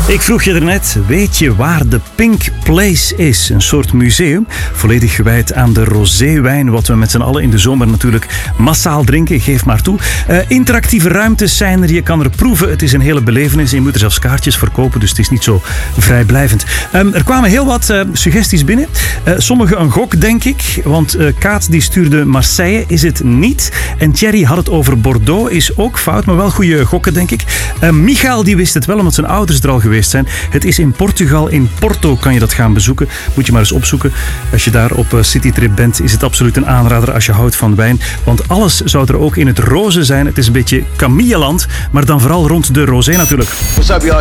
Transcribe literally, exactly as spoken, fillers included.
Ik vroeg je daarnet, weet je waar de Pink Place is? Een soort museum, volledig gewijd aan de roséwijn, wat we met z'n allen in de zomer natuurlijk massaal drinken, geef maar toe. Uh, interactieve ruimtes zijn er, je kan er proeven, het is een hele belevenis en je moet er zelfs kaartjes verkopen, dus het is niet zo vrijblijvend. Um, er kwamen heel wat uh, suggesties binnen, uh, sommige een gok denk ik, want uh, Kaat die stuurde Marseille, is het niet. En Thierry had het over Bordeaux, is ook fout, maar wel goede gokken denk ik. Uh, Michael die wist het wel, omdat zijn ouders er al geweest zijn. Het is in Portugal, in Porto kan je dat gaan bezoeken. Moet je maar eens opzoeken. Als je daar op citytrip bent, is het absoluut een aanrader als je houdt van wijn. Want alles zou er ook in het roze zijn. Het is een beetje Camilleland, maar dan vooral rond de rosé natuurlijk. What's up, y'all?